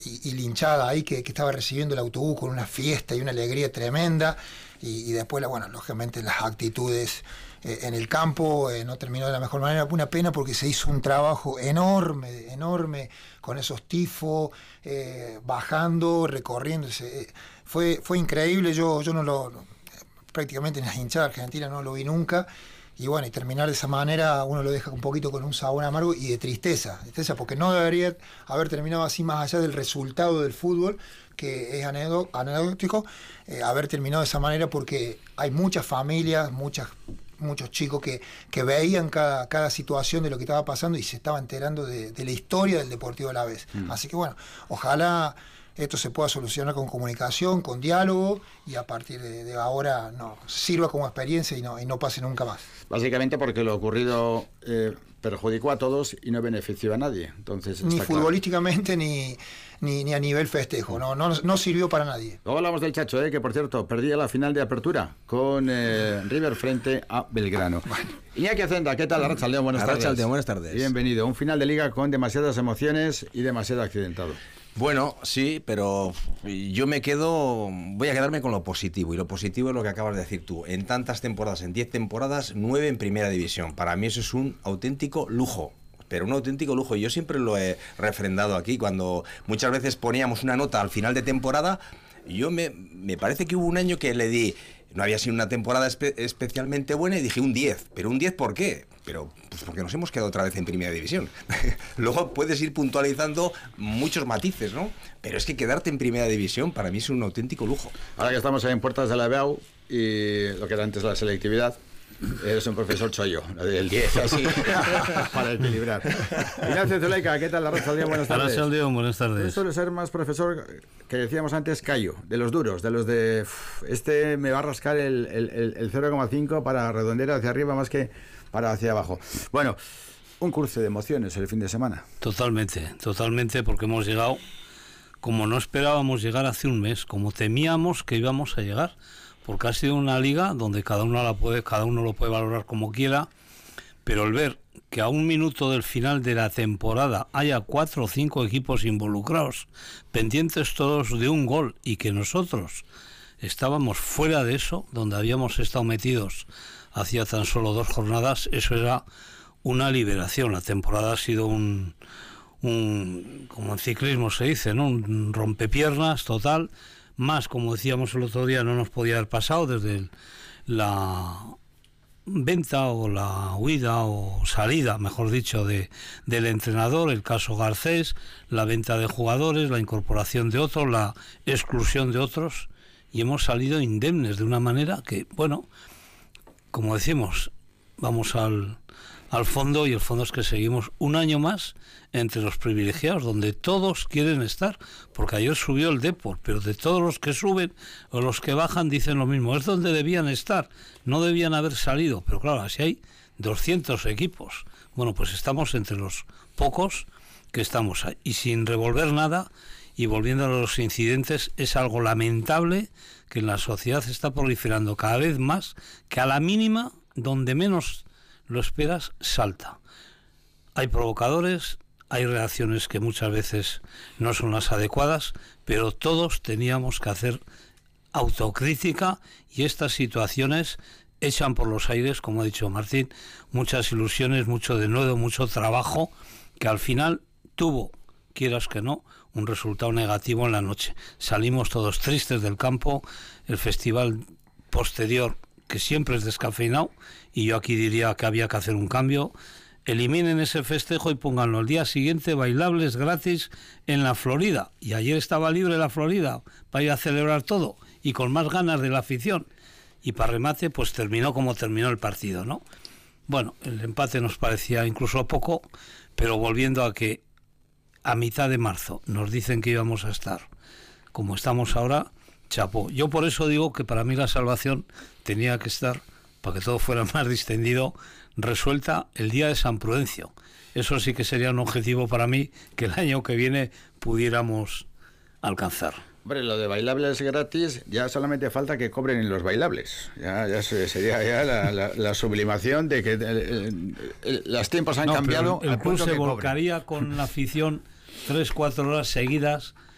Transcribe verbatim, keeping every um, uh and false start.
y, y linchada ahí que, que estaba recibiendo el autobús con una fiesta y una alegría tremenda, y, y después, bueno, lógicamente las actitudes eh, en el campo eh, no terminó de la mejor manera. Una pena porque se hizo un trabajo enorme, enorme, con esos tifos, eh, bajando, recorriéndose. Fue, fue increíble, yo, yo no lo... No, prácticamente en las hinchadas argentinas no lo vi nunca. Y bueno, y terminar de esa manera uno lo deja un poquito con un sabor amargo y de tristeza, tristeza porque no debería haber terminado así, más allá del resultado del fútbol, que es anecdótico, eh, haber terminado de esa manera, porque hay muchas familias, muchas, muchos chicos que, que veían cada, cada situación de lo que estaba pasando y se estaban enterando de, de la historia del Deportivo Alavés. Mm. Así que bueno, ojalá esto se pueda solucionar con comunicación, con diálogo, y a partir de, de ahora no sirva como experiencia y no, y no pase nunca más. Básicamente porque lo ocurrido eh, perjudicó a todos y no benefició a nadie. Entonces, ni está futbolísticamente claro. ni, ni, ni a nivel festejo, no, no, no sirvió para nadie. Luego hablamos del Chacho, eh, que por cierto perdía la final de apertura con eh, River frente a Belgrano. Bueno. Iñaki Acenda, ¿qué tal? Arratsaldeon, buenas tardes. Arratsaldeon, buenas tardes. Bienvenido. Un final de liga con demasiadas emociones y demasiado accidentado. Bueno, sí, pero yo me quedo, voy a quedarme con lo positivo, y lo positivo es lo que acabas de decir tú. En tantas temporadas, en diez temporadas, nueve en primera división. Para mí eso es un auténtico lujo, pero un auténtico lujo. Y yo siempre lo he refrendado aquí, cuando muchas veces poníamos una nota al final de temporada. Yo me, me parece que hubo un año que le di, no había sido una temporada espe- especialmente buena, y dije un diez. ¿Pero un diez por qué? Pero pues porque nos hemos quedado otra vez en primera división. Luego puedes ir puntualizando muchos matices, ¿no? Pero es que quedarte en primera división para mí es un auténtico lujo. Ahora que estamos en puertas de la B A U y lo que era antes la selectividad, eres un profesor chollo, del diez, así, para equilibrar. Ignacio Zuleika, ¿qué tal? Arratsaldeon, buenas tardes. Arratsaldeon, buenas tardes. Tú sueles ser más profesor, que decíamos antes, callo, de los duros, de los de... Uf, este me va a rascar el, el, el, el cero coma cinco para redondear hacia arriba más que para hacia abajo. Bueno, un cruce de emociones el fin de semana. Totalmente, totalmente, porque hemos llegado como no esperábamos llegar hace un mes, como temíamos que íbamos a llegar, porque ha sido una liga donde cada uno la puede, cada uno lo puede valorar como quiera, pero el ver que a un minuto del final de la temporada haya cuatro o cinco equipos involucrados, pendientes todos de un gol, y que nosotros estábamos fuera de eso, donde habíamos estado metidos hacía tan solo dos jornadas, eso era una liberación. La temporada ha sido un, un como en ciclismo se dice, ¿no? Un rompepiernas total. Más, como decíamos el otro día, no nos podía haber pasado desde el, la venta o la huida o salida, mejor dicho, de del entrenador, el caso Garcés, la venta de jugadores, la incorporación de otros, la exclusión de otros, y hemos salido indemnes de una manera que, bueno, como decimos, vamos al, al fondo, y el fondo es que seguimos un año más entre los privilegiados, donde todos quieren estar, porque ayer subió el Depor, pero de todos los que suben o los que bajan dicen lo mismo, es donde debían estar, no debían haber salido, pero claro, así hay doscientos equipos, bueno, pues estamos entre los pocos que estamos ahí, y sin revolver nada, y volviendo a los incidentes, es algo lamentable que en la sociedad está proliferando cada vez más, que a la mínima, donde menos lo esperas, salta. Hay provocadores, hay reacciones que muchas veces no son las adecuadas, pero todos teníamos que hacer autocrítica, y estas situaciones echan por los aires, como ha dicho Martín, muchas ilusiones, mucho denuedo, mucho trabajo, que al final tuvo, quieras que no, un resultado negativo en la noche. Salimos todos tristes del campo, el festival posterior, que siempre es descafeinado, y yo aquí diría que había que hacer un cambio. Eliminen ese festejo y pónganlo al día siguiente, bailables gratis en la Florida, y ayer estaba libre la Florida para ir a celebrar todo, y con más ganas de la afición, y para remate pues terminó como terminó el partido, ¿no? Bueno, el empate nos parecía incluso poco, pero volviendo a que a mitad de marzo nos dicen que íbamos a estar como estamos ahora, chapó. Yo por eso digo que para mí la salvación tenía que estar, para que todo fuera más distendido, resuelta el día de San Prudencio. Eso sí que sería un objetivo para mí que el año que viene pudiéramos alcanzar. Hombre, lo de bailables gratis, ya solamente falta que cobren en los bailables. Ya, ya sería ya la, la, la sublimación de que el, el, los tiempos han no, cambiado. El club se volcaría con la afición tres, cuatro horas seguidas